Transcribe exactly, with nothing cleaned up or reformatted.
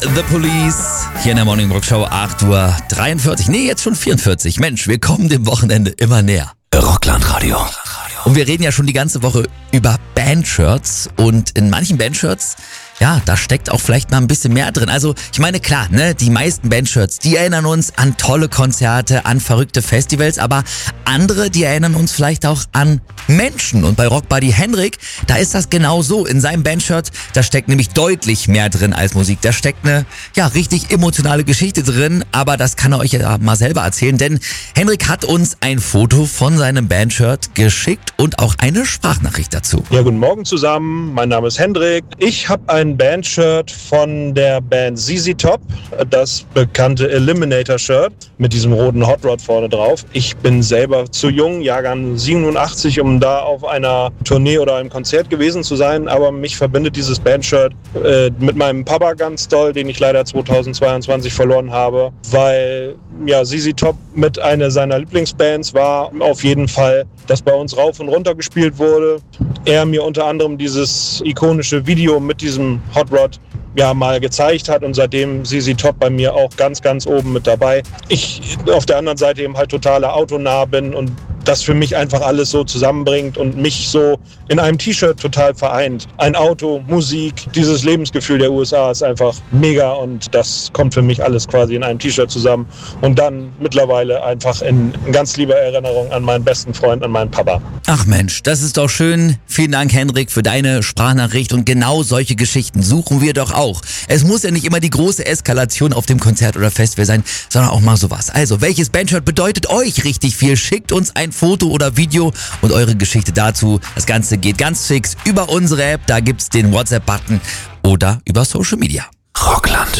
The Police hier in der Morning Rock Show, acht Uhr dreiundvierzig. Nee, jetzt schon vierundvierzig. Mensch, wir kommen dem Wochenende immer näher. Rockland-Radio. Und wir reden ja schon die ganze Woche über Bandshirts und in manchen Bandshirts, ja, da steckt auch vielleicht mal ein bisschen mehr drin. Also ich meine, klar, ne, die meisten Bandshirts, die erinnern uns an tolle Konzerte, an verrückte Festivals, aber andere, die erinnern uns vielleicht auch an Menschen. Und bei Rockbuddy Henrik, da ist das genau so. In seinem Bandshirt, da steckt nämlich deutlich mehr drin als Musik. Da steckt eine, ja, richtig emotionale Geschichte drin, aber das kann er euch ja mal selber erzählen, denn Henrik hat uns ein Foto von seinem Bandshirt geschickt und auch eine Sprachnachricht dazu. Ja, guten Morgen zusammen. Mein Name ist Hendrik. Ich habe ein Bandshirt von der Band Z Z Top, das bekannte Eliminator-Shirt mit diesem roten Hot Rod vorne drauf. Ich bin selber zu jung, Jahrgang siebenundachtzig, um da auf einer Tournee oder einem Konzert gewesen zu sein, aber mich verbindet dieses Bandshirt äh, mit meinem Papa ganz doll, den ich leider zweitausendzweiundzwanzig verloren habe, weil ja Z Z Top mit einer seiner Lieblingsbands war, auf jeden Fall, das bei uns rauf und runter gespielt wurde. Er mir unter anderem dieses ikonische Video mit diesem Hot Rod ja mal gezeigt hat und seitdem Z Z Top bei mir auch ganz, ganz oben mit dabei. Ich auf der anderen Seite eben halt totaler Autonah bin und das für mich einfach alles so zusammenbringt und mich so in einem T-Shirt total vereint. Ein Auto, Musik, dieses Lebensgefühl der U S A ist einfach mega und das kommt für mich alles quasi in einem T-Shirt zusammen und dann mittlerweile einfach in, in ganz lieber Erinnerung an meinen besten Freund, an meinen Papa. Ach Mensch, das ist doch schön. Vielen Dank, Henrik, für deine Sprachnachricht und genau solche Geschichten suchen wir doch auch. Es muss ja nicht immer die große Eskalation auf dem Konzert oder Festival sein, sondern auch mal sowas. Also, welches Bandshirt bedeutet euch richtig viel? Schickt uns ein Foto oder Video und eure Geschichte dazu. Das Ganze geht ganz fix über unsere App, da gibt's den WhatsApp-Button oder über Social Media. Rockland.